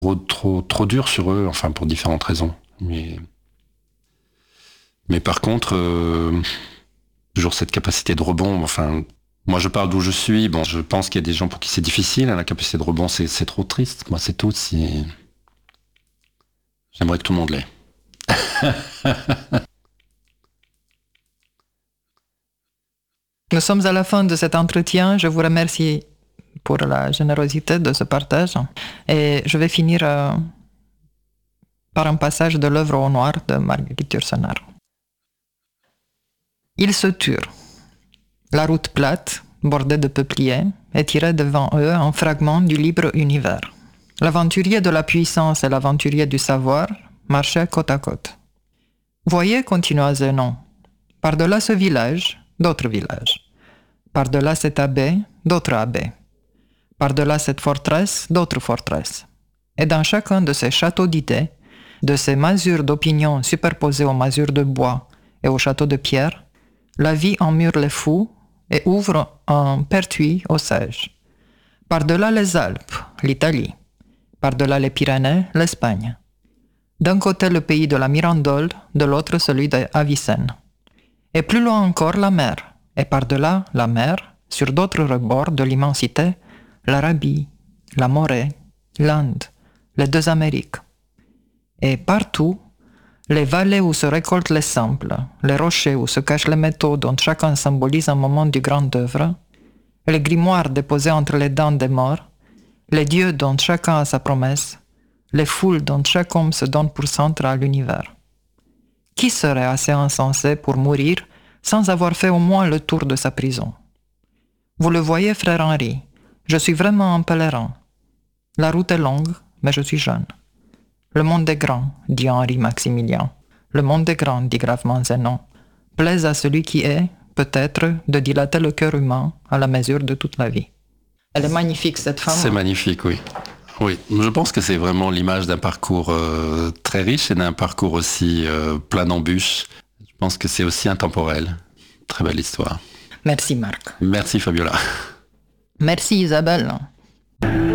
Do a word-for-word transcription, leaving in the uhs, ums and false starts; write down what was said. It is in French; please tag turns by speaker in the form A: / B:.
A: trop, trop, trop dur sur eux, enfin pour différentes raisons. Mais, mais par contre, euh, toujours cette capacité de rebond. Enfin, moi je parle d'où je suis. Bon, je pense qu'il y a des gens pour qui c'est difficile. Hein, la capacité de rebond, c'est, c'est trop triste. Moi, c'est tout. Si... J'aimerais que tout le monde l'ait.
B: Nous sommes à la fin de cet entretien. Je vous remercie pour la générosité de ce partage. Et je vais finir euh, par un passage de l'œuvre au noir de Marguerite Yourcenar. Ils se turent. La route plate, bordée de peupliers, étirait devant eux un fragment du libre univers. L'aventurier de la puissance et l'aventurier du savoir marchaient côte à côte. Voyez, continua Zénon, par-delà ce village, d'autres villages. Par-delà cette abbaye, d'autres abbayes. Par-delà cette forteresse, d'autres forteresses. Et dans chacun de ces châteaux d'idées, de ces masures d'opinion superposées aux masures de bois et aux châteaux de pierre, la vie emmure les fous et ouvre un pertuis aux sages. Par-delà les Alpes, l'Italie. Par-delà les Pyrénées, l'Espagne. D'un côté le pays de la Mirandole, de l'autre celui d'Avicenne. Et plus loin encore la mer, et par-delà la mer, sur d'autres rebords de l'immensité, l'Arabie, la Morée, l'Inde, les deux Amériques. Et partout, les vallées où se récoltent les samples, les rochers où se cachent les métaux dont chacun symbolise un moment du grand œuvre, les grimoires déposés entre les dents des morts, les dieux dont chacun a sa promesse, les foules dont chaque homme se donne pour centre à l'univers. Qui serait assez insensé pour mourir sans avoir fait au moins le tour de sa prison? Vous le voyez, frère Henri, je suis vraiment un pèlerin. La route est longue, mais je suis jeune. Le monde est grand, dit Henri Maximilien. Le monde est grand, dit gravement Zénon. Plaise à celui qui est, peut-être, de dilater le cœur humain à la mesure de toute la vie. Elle est magnifique, cette femme.
A: C'est magnifique, oui. Oui, je pense que c'est vraiment l'image d'un parcours euh, très riche et d'un parcours aussi euh, plein d'embûches. Je pense que c'est aussi intemporel. Très belle histoire.
B: Merci Marc.
A: Merci Fabiola.
B: Merci Isabelle.